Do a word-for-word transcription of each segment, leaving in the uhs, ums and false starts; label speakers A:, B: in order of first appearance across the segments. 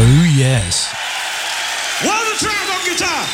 A: Oh, yes.
B: Walter Trout on guitar.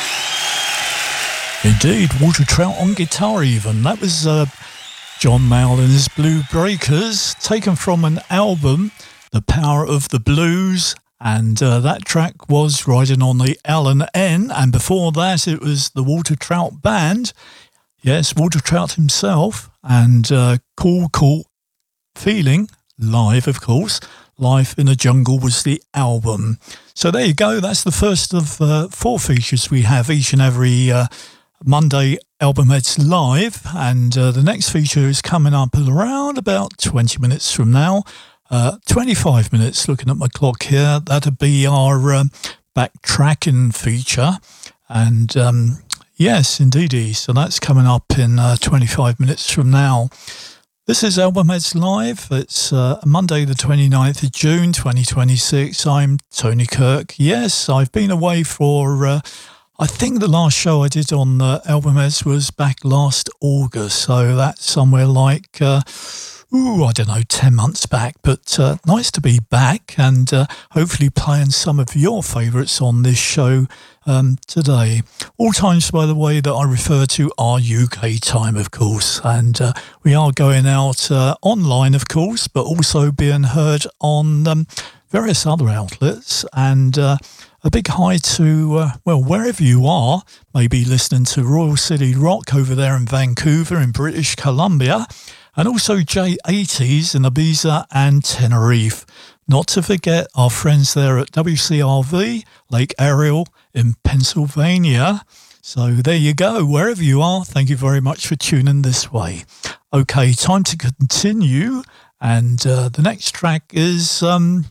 A: Indeed, Walter Trout on guitar even. That was uh, John Mayall and his Blue Breakers, taken from an album, The Power of the Blues, and uh, that track was riding on the L and N, and before that it was the Walter Trout Band. Yes, Walter Trout himself, and uh, Cool Cool Feeling, live of course. Life in a Jungle was the album. So there you go, that's the first of uh, four features we have each and every uh, Monday Albumheads Live, and uh, the next feature is coming up around about twenty minutes from now. Uh, twenty-five minutes, looking at my clock here. That'll be our um, backtracking feature. And um, yes, indeedy. So that's coming up in uh, twenty-five minutes from now. This is Albumheads Live. It's uh, Monday the twenty-ninth of June twenty twenty-six. I'm Tony Kirk. Yes, I've been away for... Uh, I think the last show I did on uh, Albumheads was back last August. So that's somewhere like... Uh, Ooh, I don't know, ten months back, but uh, nice to be back and uh, hopefully playing some of your favourites on this show um, today. All times, by the way, that I refer to are U K time, of course, and uh, we are going out uh, online, of course, but also being heard on um, various other outlets. And uh, a big hi to, uh, well, wherever you are, maybe listening to Royal City Rock over there in Vancouver in British Columbia, and also J eighties in Ibiza and Tenerife. Not to forget our friends there at W C R V, Lake Ariel in Pennsylvania. So there you go, wherever you are, thank you very much for tuning this way. Okay, time to continue, and uh, the next track is um,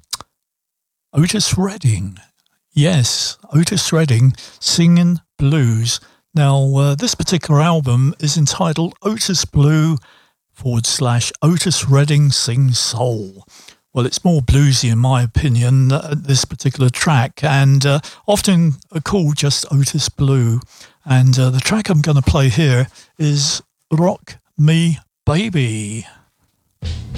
A: Otis Redding. Yes, Otis Redding, Singing Blues. Now, uh, this particular album is entitled Otis Blue forward slash Otis Redding Sings Soul. Well, it's more bluesy in my opinion, uh, this particular track, and uh, often called just Otis Blue. And uh, the track I'm going to play here is Rock Me Baby.